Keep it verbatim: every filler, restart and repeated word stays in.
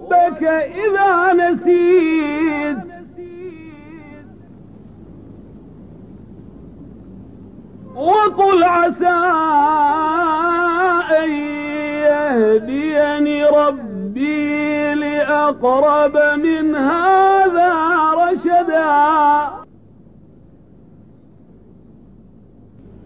ربك إذا نسيت وقل عسى أن يهديني ربي لأقرب من هذا رشدا.